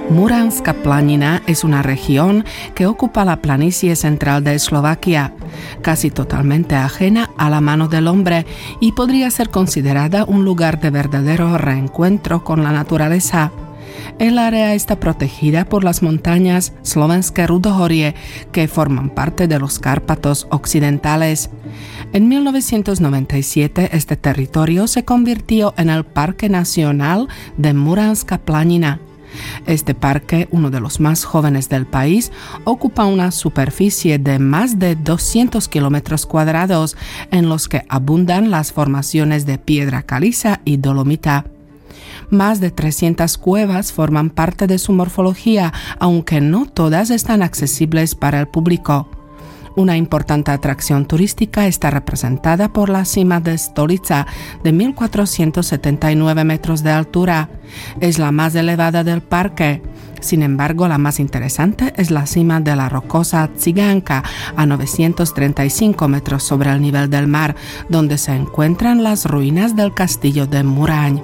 Muranská planina es una región que ocupa la planicie central de Eslovaquia, casi totalmente ajena a la mano del hombre y podría ser considerada un lugar de verdadero reencuentro con la naturaleza. El área está protegida por las montañas Slovenské rudohorie, que forman parte de los Cárpatos occidentales. En 1997 este territorio se convirtió en el Parque Nacional de Muranská planina. Este parque, uno de los más jóvenes del país, ocupa una superficie de más de 200 kilómetros cuadrados en los que abundan las formaciones de piedra caliza y dolomita. Más de 300 cuevas forman parte de su morfología, aunque no todas están accesibles para el público. Una importante atracción turística está representada por la cima de Stolica, de 1.479 metros de altura. Es la más elevada del parque. Sin embargo, la más interesante es la cima de la rocosa Ciganka, a 935 metros sobre el nivel del mar, donde se encuentran las ruinas del castillo de Muraň.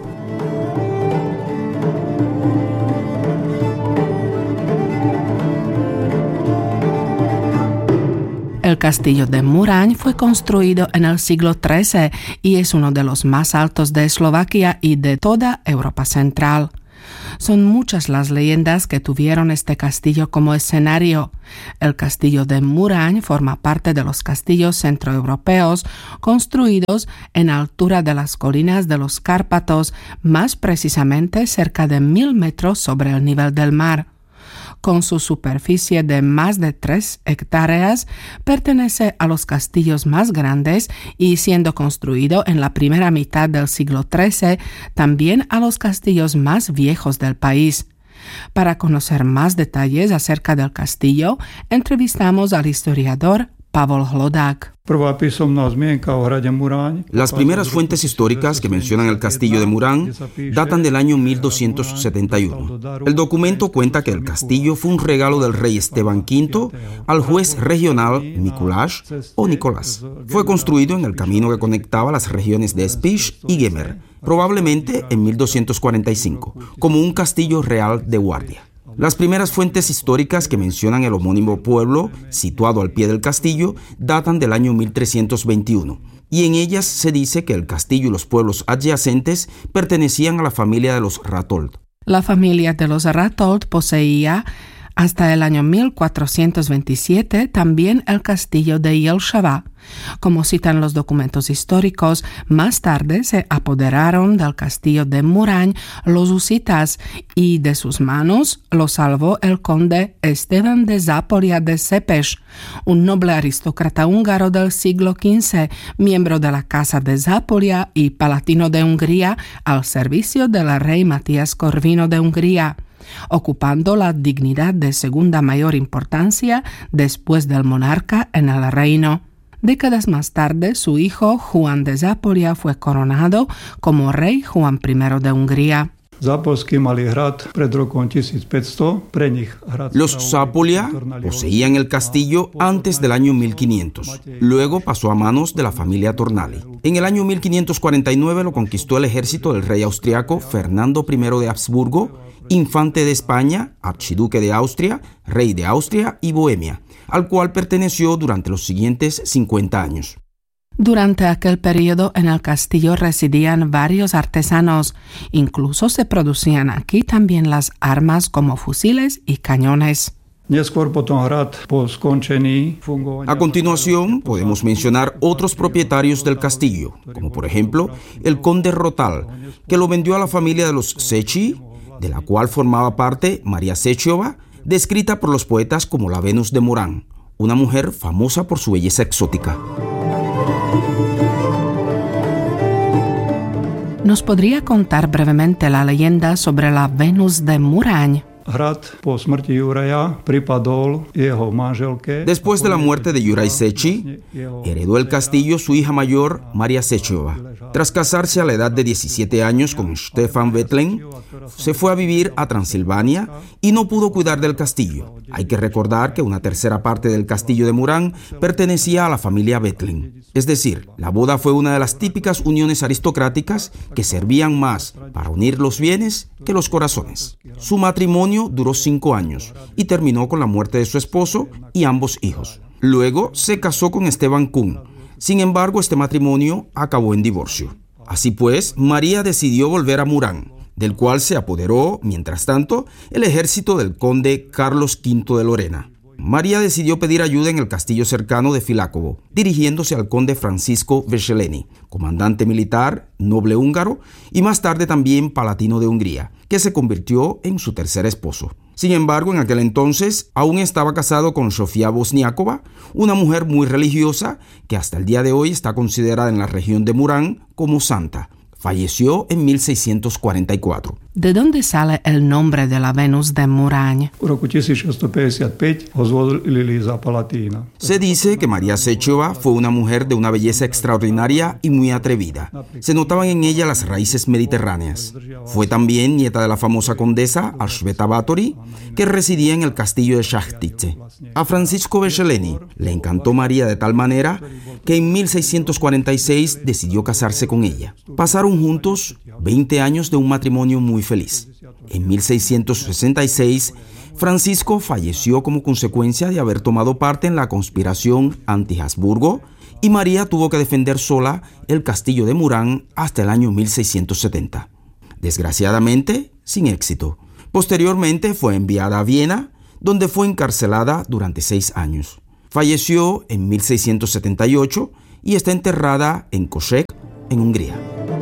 El castillo de Muraň fue construido en el siglo XIII y es uno de los más altos de Eslovaquia y de toda Europa Central. Son muchas las leyendas que tuvieron este castillo como escenario. El castillo de Muraň forma parte de los castillos centroeuropeos construidos en altura de las colinas de los Cárpatos, más precisamente cerca de 1.000 metros sobre el nivel del mar. Con su superficie de más de 3 hectáreas, pertenece a los castillos más grandes y, siendo construido en la primera mitad del siglo XIII, también a los castillos más viejos del país. Para conocer más detalles acerca del castillo, entrevistamos al historiador Pavol Hlodák. Las primeras fuentes históricas que mencionan el castillo de Muraň datan del año 1271. El documento cuenta que el castillo fue un regalo del rey Esteban V al juez regional Mikuláš o Nicolás. Fue construido en el camino que conectaba las regiones de Spiš y Gemer, probablemente en 1245, como un castillo real de guardia. Las primeras fuentes históricas que mencionan el homónimo pueblo, situado al pie del castillo, datan del año 1321, y en ellas se dice que el castillo y los pueblos adyacentes pertenecían a la familia de los Ratold. La familia de los Ratold poseía hasta el año 1427 también el castillo de Jelšava. Como citan los documentos históricos, más tarde se apoderaron del castillo de Muraň los husitas y de sus manos lo salvó el conde Esteban de Záporia de Szepes, un noble aristócrata húngaro del siglo XV, miembro de la Casa de Záporia y palatino de Hungría al servicio del rey Matías Corvino de Hungría, ocupando la dignidad de segunda mayor importancia después del monarca en el reino. Décadas más tarde, su hijo Juan de Záporia fue coronado como rey Juan I de Hungría. Los Zápolia poseían el castillo antes del año 1500. Luego pasó a manos de la familia Tornali. En el año 1549 lo conquistó el ejército del rey austriaco Fernando I de Habsburgo, infante de España, archiduque de Austria, rey de Austria y Bohemia, al cual perteneció durante los siguientes 50 años. Durante aquel periodo en el castillo residían varios artesanos. Incluso se producían aquí también las armas como fusiles y cañones. A continuación, podemos mencionar otros propietarios del castillo, como por ejemplo el conde Rotal, que lo vendió a la familia de los Secchi, de la cual formaba parte María Sechová, descrita por los poetas como la Venus de Muraň, una mujer famosa por su belleza exótica. ¿Nos podría contar brevemente la leyenda sobre la Venus de Muraň? Después de la muerte de Juraj Secchi, heredó el castillo su hija mayor, María Sechová. Tras casarse a la edad de 17 años con Štefan Bethlen, se fue a vivir a Transilvania y no pudo cuidar del castillo. Hay que recordar que una tercera parte del castillo de Muraň pertenecía a la familia Bethlen. Es decir, la boda fue una de las típicas uniones aristocráticas que servían más para unir los bienes que los corazones. Su matrimonio matrimonio duró 5 años y terminó con la muerte de su esposo y ambos hijos. Luego se casó con Esteban Kuhn. Sin embargo, este matrimonio acabó en divorcio. Así pues, María decidió volver a Murán, del cual se apoderó, mientras tanto, el ejército del conde Carlos V de Lorena. María decidió pedir ayuda en el castillo cercano de Filákovo, dirigiéndose al conde Francisco Wesselényi, comandante militar, noble húngaro y más tarde también palatino de Hungría, que se convirtió en su tercer esposo. Sin embargo, en aquel entonces aún estaba casado con Sofía Bosniakova, una mujer muy religiosa que hasta el día de hoy está considerada en la región de Murán como santa. Falleció en 1644. ¿De dónde sale el nombre de la Venus de Murán? Se dice que María Sechova fue una mujer de una belleza extraordinaria y muy atrevida. Se notaban en ella las raíces mediterráneas. Fue también nieta de la famosa condesa Alžbeta Báthory, que residía en el castillo de Šachtice. A Francisco Wesselényi le encantó María de tal manera que en 1646 decidió casarse con ella. Pasaron juntos 20 años de un matrimonio muy feliz. En 1666, Francisco falleció como consecuencia de haber tomado parte en la conspiración anti-Habsburgo y María tuvo que defender sola el castillo de Murán hasta el año 1670. Desgraciadamente, sin éxito. Posteriormente fue enviada a Viena, donde fue encarcelada durante 6 años. Falleció en 1678 y está enterrada en Kőszeg, en Hungría.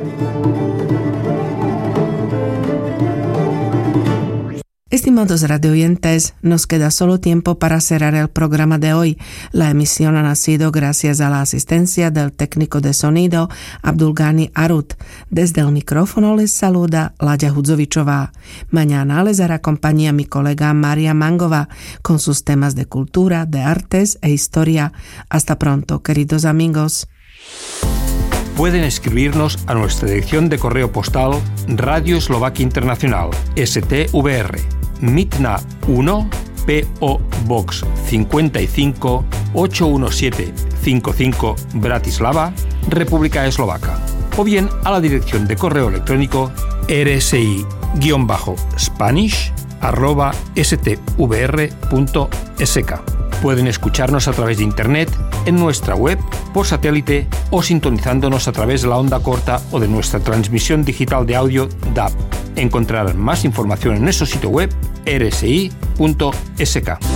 Estimados radioyentes, nos queda solo tiempo para cerrar el programa de hoy. La emisión ha nacido gracias a la asistencia del técnico de sonido Abdulgani Arut. Desde el micrófono les saluda Láďa Hudzovičová. Mañana les hará compañía mi colega María Mangova con sus temas de cultura, de artes e historia. Hasta pronto, queridos amigos. Pueden escribirnos a nuestra dirección de correo postal Radio Eslovaquia Internacional, STVR, Mitna 1, P.O. Box 55 81755 Bratislava, República Eslovaca, o bien a la dirección de correo electrónico rsi-spanish@stvr.sk. Pueden escucharnos a través de internet, en nuestra web, por satélite o sintonizándonos a través de la onda corta o de nuestra transmisión digital de audio DAB. Encontrarán más información en nuestro sitio web rsi.sk.